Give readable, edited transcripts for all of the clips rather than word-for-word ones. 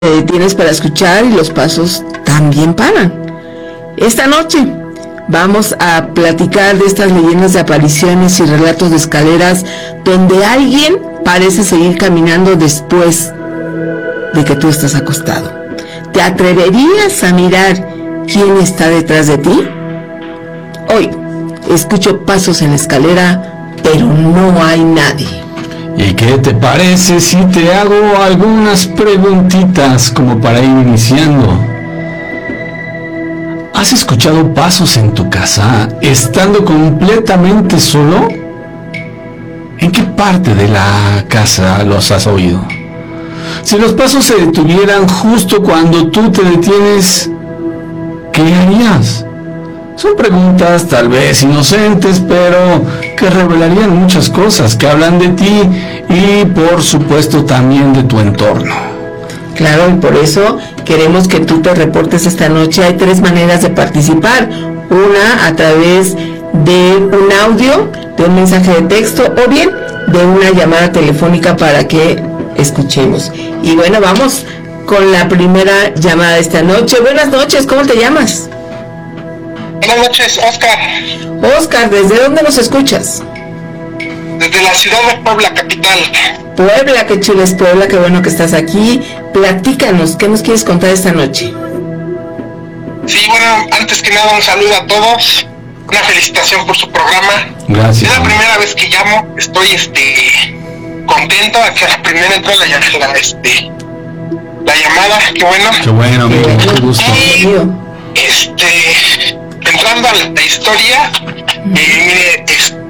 Tienes para escuchar y los pasos también paran. Esta noche vamos a platicar de estas leyendas de apariciones y relatos de escaleras donde alguien parece seguir caminando después de que tú estás acostado. ¿Te atreverías a mirar quién está detrás de ti? Hoy escucho pasos en la escalera, pero no hay nadie. ¿Y qué te parece si te hago algunas preguntitas como para ir iniciando? ¿Has escuchado pasos en tu casa estando completamente solo? ¿En qué parte de la casa los has oído? Si los pasos se detuvieran justo cuando tú te detienes, ¿qué harías? Son preguntas tal vez inocentes, pero que revelarían muchas cosas, que hablan de ti y por supuesto también de tu entorno. Claro, y por eso queremos que tú te reportes esta noche. Hay 3 maneras de participar. Una, a través de un audio, de un mensaje de texto, o bien de una llamada telefónica para que escuchemos. Y bueno, vamos con la primera llamada de esta noche. Buenas noches, ¿cómo te llamas? Buenas noches, Oscar. Oscar, ¿desde dónde nos escuchas? Desde la ciudad de Puebla, capital. Puebla, qué chulo es Puebla, qué bueno que estás aquí. Platícanos, ¿qué nos quieres contar esta noche? Sí, bueno, antes que nada un saludo a todos. Una felicitación por su programa. Gracias. Es la primera vez que llamo, estoy contento a que la primera entró la llamada, qué bueno. Qué bueno, amigo, qué gusto. Y entrando a la historia, mire,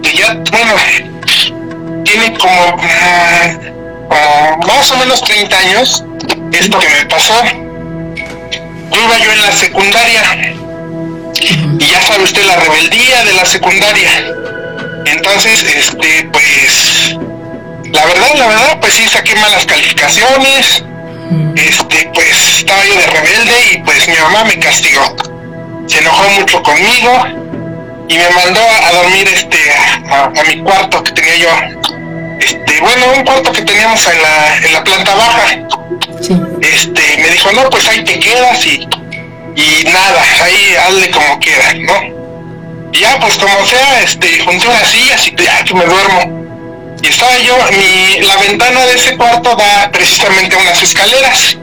tiene como más o menos 30 años esto que me pasó. Iba yo en la secundaria y ya sabe usted la rebeldía de la secundaria. Entonces, pues la verdad, pues sí saqué malas calificaciones. Pues estaba yo de rebelde y pues mi mamá me castigó. Se enojó mucho conmigo y me mandó a dormir a mi cuarto que tenía yo. Un cuarto que teníamos en la planta baja. Sí. Me dijo, no, pues ahí te quedas y nada, ahí hazle como quieras, ¿no? Y ya, pues como sea, junté unas sillas y ya que me duermo. Y estaba yo, la ventana de ese cuarto da precisamente a unas escaleras.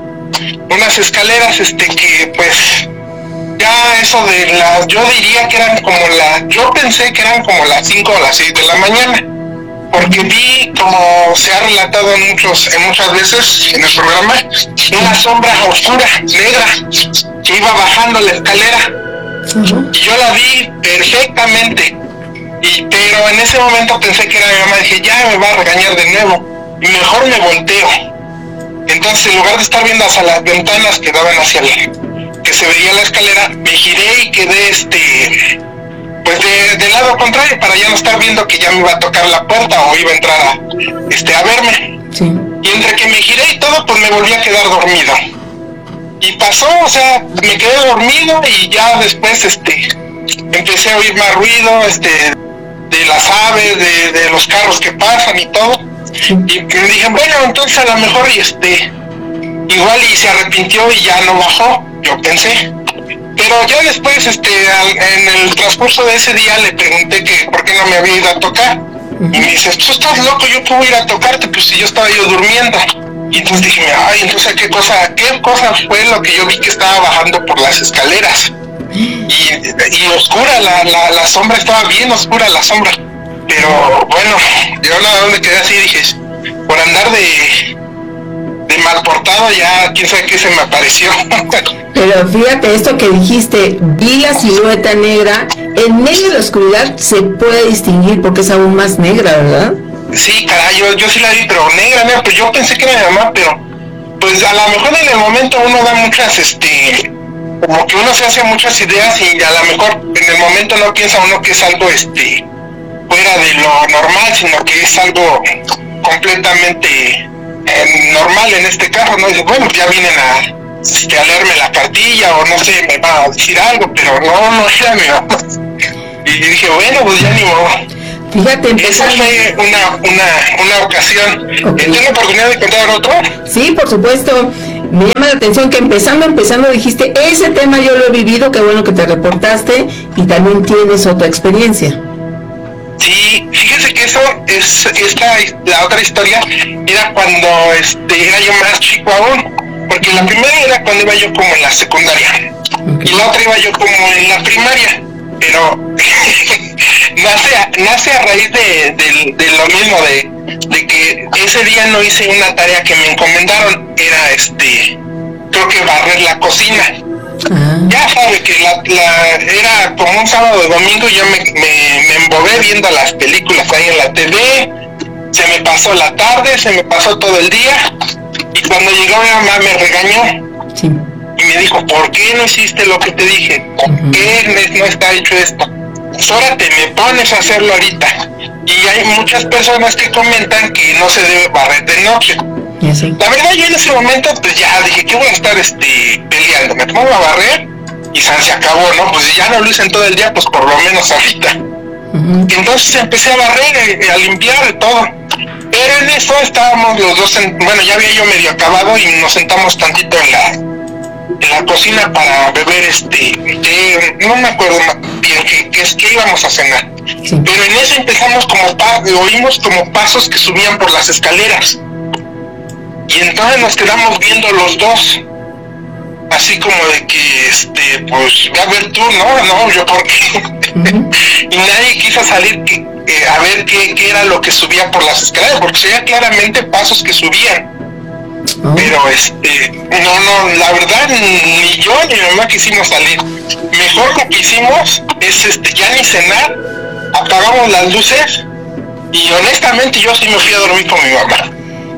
Que pues, ya eso de yo diría que eran como yo pensé que eran como las 5 o las 6 de la mañana. Porque vi, como se ha relatado muchas veces en el programa, una sombra oscura, negra, que iba bajando la escalera. Uh-huh. Y yo la vi perfectamente. Pero en ese momento pensé que era mi mamá. Dije, ya me va a regañar de nuevo. Y mejor me volteo. Entonces, en lugar de estar viendo hacia las ventanas que daban hacia que se veía la escalera, me giré y quedé pues del lado contrario, para ya no estar viendo que ya me iba a tocar la puerta o iba a entrar a verme. Sí. Y entre que me giré y todo, pues me volví a quedar dormido. Y pasó, o sea, me quedé dormido y ya después empecé a oír más ruido, de las aves, de los carros que pasan y todo. Sí. Y me dije, bueno, entonces a lo mejor igual y se arrepintió y ya no bajó, yo pensé. Pero ya después, en el transcurso de ese día le pregunté que por qué no me había ido a tocar. Uh-huh. Y me dice, tú estás loco, yo puedo ir a tocarte, pues si yo estaba durmiendo. Y entonces dije, ay, entonces qué cosa fue lo que yo vi que estaba bajando por las escaleras. Y oscura, la sombra, estaba bien oscura la sombra. Pero bueno, yo nada más me quedé así, dije, por andar de mal portado, ya quién sabe qué se me apareció. Pero fíjate esto que dijiste, vi la silueta negra, en medio de la oscuridad se puede distinguir porque es aún más negra, ¿verdad? Sí, caray, yo sí la vi, pero negra, pues yo pensé que era mi mamá, pero pues a lo mejor en el momento uno da muchas, como que uno se hace muchas ideas y a lo mejor en el momento no piensa uno que es algo, fuera de lo normal, sino que es algo completamente normal en este caso, ¿no? Dice, bueno, ya vienen a leerme la cartilla o no sé, me va a decir algo, pero no era mi mamá. Y dije, bueno, pues ya ni modo. Fíjate, esa fue una ocasión. Okay. ¿Tengo oportunidad de contar otro? Sí, por supuesto. Me llama la atención que empezando dijiste, ese tema yo lo he vivido, qué bueno que te reportaste y también tienes otra experiencia. Sí, fíjese que eso es la otra historia era cuando era yo más chico aún, porque la primera era cuando iba yo como en la secundaria, okay, y la otra iba yo como en la primaria, pero nace a raíz de lo mismo, de que ese día no hice una tarea que me encomendaron, era creo que barrer la cocina. Ya sabe que era como un sábado o domingo, yo me embobé viendo las películas ahí en la TV, se me pasó la tarde, se me pasó todo el día, y cuando llegó mi mamá me regañó, sí, y me dijo, ¿por qué no hiciste lo que te dije? ¿Por qué no está hecho esto? Pues ahora te me pones a hacerlo ahorita. Y hay muchas personas que comentan que no se debe barrer de noche. Sí. La verdad, yo en ese momento pues ya dije, ¿qué voy a estar peleando? Me pongo a barrer y se acabó, ¿no? Pues ya no lo hice en todo el día, pues por lo menos ahorita. Y entonces empecé a barrer, a limpiar y todo. Pero en eso estábamos los dos, bueno, ya había yo medio acabado y nos sentamos tantito en la cocina para beber no me acuerdo bien qué íbamos a cenar. Sí. Pero en eso empezamos oímos como pasos que subían por las escaleras. Y entonces nos quedamos viendo los dos, así como de que, pues, a ver tú, no, yo por qué. Y nadie quiso salir a ver qué era lo que subía por las escaleras, porque se veía claramente pasos que subían. Pero, no, la verdad, ni yo ni mi mamá quisimos salir. Mejor lo que hicimos es, ya ni cenar, apagamos las luces, y honestamente yo sí me fui a dormir con mi mamá.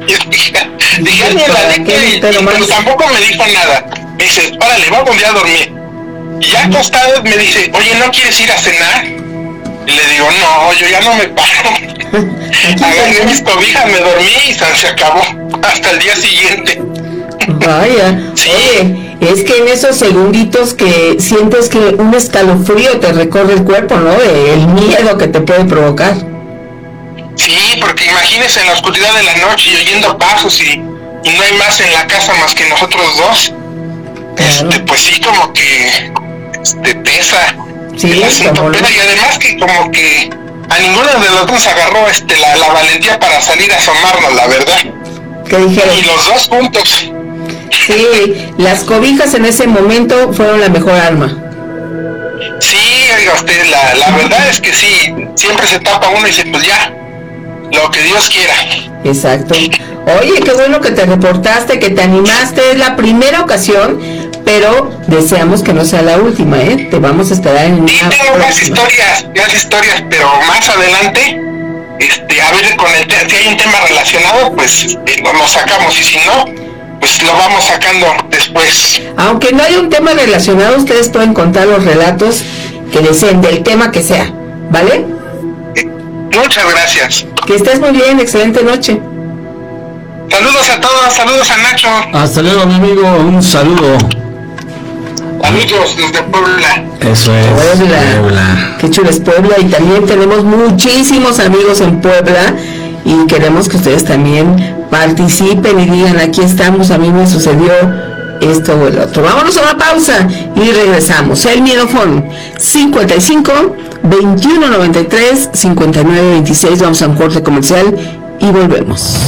Dije, pero tampoco me dijo nada. Me dice, órale, vamos ya a dormir. Y ya acostado me dice, oye, ¿no quieres ir a cenar? Y le digo, no, yo ya no me paro. Agarré mis cobijas, me dormí y se acabó. Hasta el día siguiente. Vaya, sí. Oye, es que en esos segunditos que sientes que un escalofrío te recorre el cuerpo, ¿no? El miedo que te puede provocar. Sí, porque imagínese en la oscuridad de la noche y oyendo pasos y no hay más en la casa más que nosotros dos. Claro. Pues sí, como que pesa. Sí, el asunto pesa, y además que como que a ninguno de los dos agarró la valentía para salir a asomarnos, la verdad. ¿Qué dijeron? Y los dos juntos. Sí, las cobijas en ese momento fueron la mejor arma. Sí, oiga usted, la verdad es que sí, siempre se tapa uno y dice, pues ya, lo que Dios quiera. Exacto. Oye, qué bueno que te reportaste, que te animaste, es la primera ocasión, pero deseamos que no sea la última, ¿eh? Te vamos a esperar en una próxima. Tengo más historias, pero más adelante, a ver, si hay un tema relacionado, pues lo sacamos, y si no, pues lo vamos sacando después. Aunque no haya un tema relacionado, ustedes pueden contar los relatos que deseen, del tema que sea, ¿vale? Muchas gracias. Que estés muy bien, excelente noche. Saludos a todos, saludos a Nacho. Hasta luego, mi amigo, un saludo. Amigos desde Puebla. Eso es. Puebla. Qué chulo es Puebla, y también tenemos muchísimos amigos en Puebla y queremos que ustedes también participen y digan, aquí estamos, a mí me sucedió esto o el otro. Vámonos a una pausa y regresamos. El Miedofón 55 21 93 59 26. Vamos a un corte comercial y volvemos.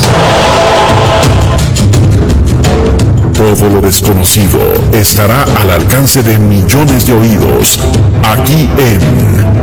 Todo lo desconocido estará al alcance de millones de oídos, aquí en